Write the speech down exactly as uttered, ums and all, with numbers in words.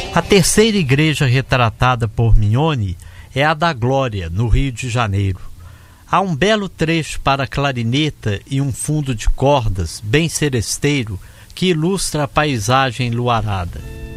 A terceira igreja retratada por Mignone é a da Glória, no Rio de Janeiro. Há um belo trecho para clarineta e um fundo de cordas, bem seresteiro, que ilustra a paisagem luarada.